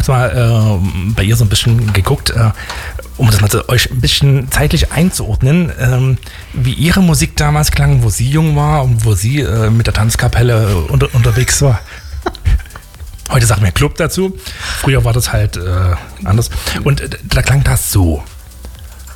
habe mal bei ihr so ein bisschen geguckt, um das mal so euch ein bisschen zeitlich einzuordnen, wie ihre Musik damals klang, wo sie jung war und wo sie mit der Tanzkapelle unterwegs war. Heute sagt man Club dazu. Früher war das halt anders. Und da klang das so.